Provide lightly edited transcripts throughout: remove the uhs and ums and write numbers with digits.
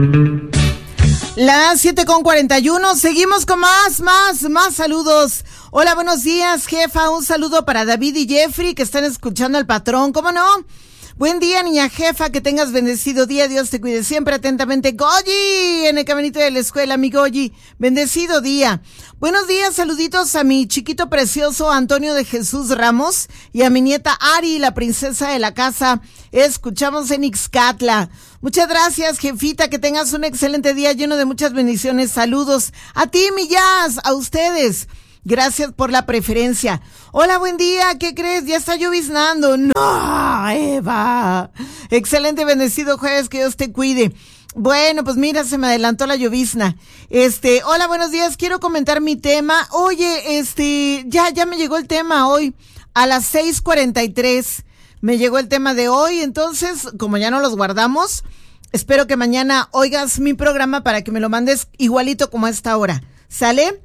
Las 7:41, seguimos con más saludos. Hola, buenos días, jefa. Un saludo para David y Jeffrey que están escuchando al patrón, ¿cómo no? Buen día, niña jefa, que tengas bendecido día, Dios te cuide siempre. Atentamente, Goyi, en el caminito de la escuela, mi Goyi, bendecido día. Buenos días, saluditos a mi chiquito precioso Antonio de Jesús Ramos y a mi nieta Ari, la princesa de la casa. Escuchamos en Ixcatla. Muchas gracias, jefita, que tengas un excelente día lleno de muchas bendiciones. Saludos a ti, mi Jazz, a ustedes. Gracias por la preferencia. Hola, buen día, ¿qué crees? Ya está lloviznando. No, Eva. Excelente, bendecido jueves, que Dios te cuide. Bueno, pues mira, se me adelantó la llovizna. Hola, buenos días, quiero comentar mi tema. Oye, ya me llegó el tema hoy. A las 6:43 me llegó el tema de hoy, entonces, como ya no los guardamos, espero que mañana oigas mi programa para que me lo mandes igualito como a esta hora. ¿Sale?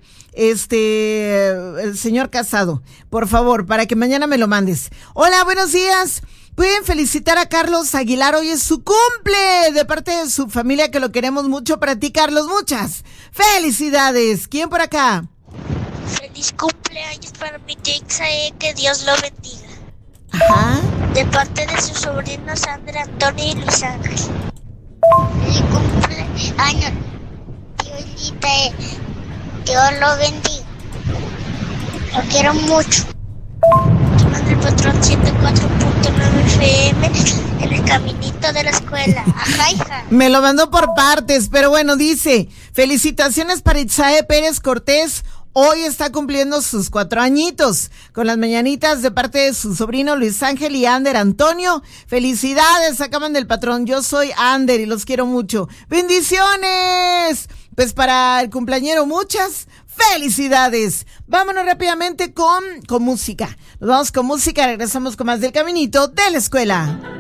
El señor Casado, por favor, para que mañana me lo mandes. Hola, buenos días. Pueden felicitar a Carlos Aguilar, hoy es su cumple, de parte de su familia, que lo queremos mucho. Para ti, Carlos, muchas felicidades. ¿Quién por acá? Feliz cumpleaños para mi tía Ixae, que Dios lo bendiga. Ajá. De parte de sus sobrinos Sandra, Antonio y Luis Ángel. Feliz cumpleaños, tío Ixae. Dios lo bendiga. Lo quiero mucho. Manda el patrón 104.9 FM en el caminito de la escuela. Ajá, hija. Me lo mandó por partes, pero bueno, dice: felicitaciones para Itzae Pérez Cortés. Hoy está cumpliendo sus 4 añitos. Con las mañanitas de parte de su sobrino Luis Ángel y Ander Antonio. Felicidades, acaban del patrón. Yo soy Ander y los quiero mucho. ¡Bendiciones! Pues para el cumpleañero, muchas felicidades. Vámonos rápidamente con música. Nos vamos con música, regresamos con más del caminito de la escuela.